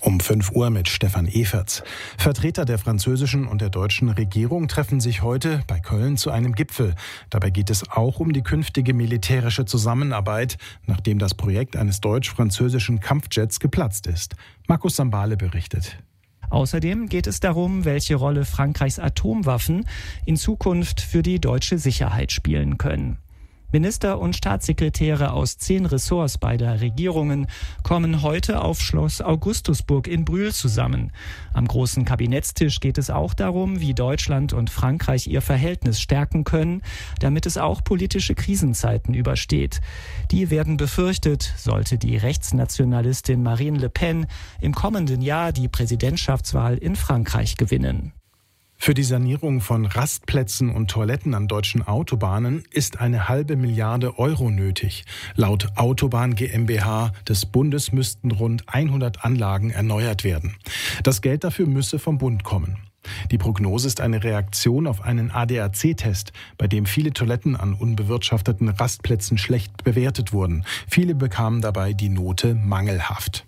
Um 5 Uhr mit Stefan Everts. Vertreter der französischen und der deutschen Regierung treffen sich heute bei Köln zu einem Gipfel. Dabei geht es auch um die künftige militärische Zusammenarbeit, nachdem das Projekt eines deutsch-französischen Kampfjets geplatzt ist. Markus Sambale berichtet. Außerdem geht es darum, welche Rolle Frankreichs Atomwaffen in Zukunft für die deutsche Sicherheit spielen können. Minister und Staatssekretäre aus 10 Ressorts beider Regierungen kommen heute auf Schloss Augustusburg in Brühl zusammen. Am großen Kabinettstisch geht es auch darum, wie Deutschland und Frankreich ihr Verhältnis stärken können, damit es auch politische Krisenzeiten übersteht. Die werden befürchtet, sollte die Rechtsnationalistin Marine Le Pen im kommenden Jahr die Präsidentschaftswahl in Frankreich gewinnen. Für die Sanierung von Rastplätzen und Toiletten an deutschen Autobahnen ist eine $500 Millionen nötig. Laut Autobahn GmbH des Bundes müssten rund 100 Anlagen erneuert werden. Das Geld dafür müsse vom Bund kommen. Die Prognose ist eine Reaktion auf einen ADAC-Test, bei dem viele Toiletten an unbewirtschafteten Rastplätzen schlecht bewertet wurden. Viele bekamen dabei die Note mangelhaft.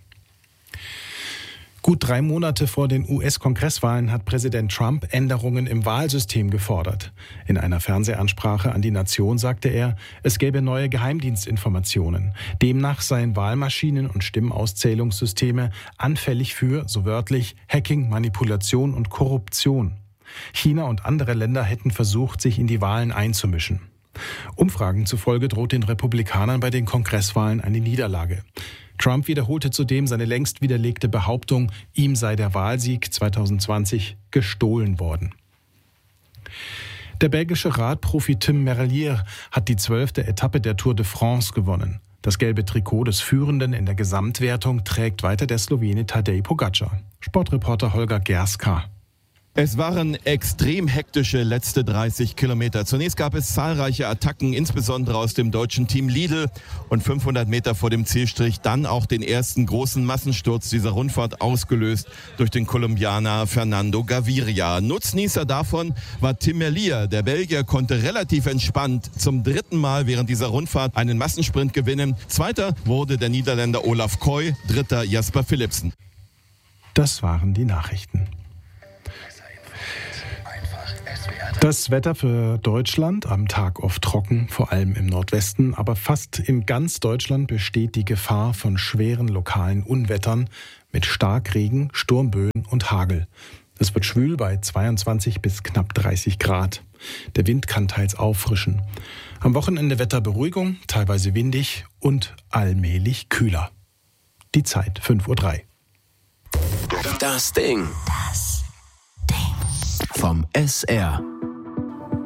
Gut 3 Monate vor den US-Kongresswahlen hat Präsident Trump Änderungen im Wahlsystem gefordert. In einer Fernsehansprache an die Nation sagte er, es gäbe neue Geheimdienstinformationen. Demnach seien Wahlmaschinen und Stimmenauszählungssysteme anfällig für, so wörtlich, Hacking, Manipulation und Korruption. China und andere Länder hätten versucht, sich in die Wahlen einzumischen. Umfragen zufolge droht den Republikanern bei den Kongresswahlen eine Niederlage. Trump wiederholte zudem seine längst widerlegte Behauptung, ihm sei der Wahlsieg 2020 gestohlen worden. Der belgische Radprofi Tim Merlier hat die 12. Etappe der Tour de France gewonnen. Das gelbe Trikot des Führenden in der Gesamtwertung trägt weiter der Slowene Tadej Pogačar. Sportreporter Holger Gerska. Es waren extrem hektische letzte 30 Kilometer. Zunächst gab es zahlreiche Attacken, insbesondere aus dem deutschen Team Lidl. Und 500 Meter vor dem Zielstrich dann auch den ersten großen Massensturz dieser Rundfahrt, ausgelöst durch den Kolumbianer Fernando Gaviria. Nutznießer davon war Tim Merlier. Der Belgier konnte relativ entspannt zum 3. Mal während dieser Rundfahrt einen Massensprint gewinnen. Zweiter wurde der Niederländer Olaf Koy, 3. Jasper Philipsen. Das waren die Nachrichten. Das Wetter für Deutschland, am Tag oft trocken, vor allem im Nordwesten, aber fast in ganz Deutschland besteht die Gefahr von schweren lokalen Unwettern mit Starkregen, Sturmböen und Hagel. Es wird schwül bei 22 bis knapp 30 Grad. Der Wind kann teils auffrischen. Am Wochenende Wetterberuhigung, teilweise windig und allmählich kühler. Die Zeit 5:03 Uhr. Das Ding. Vom SR.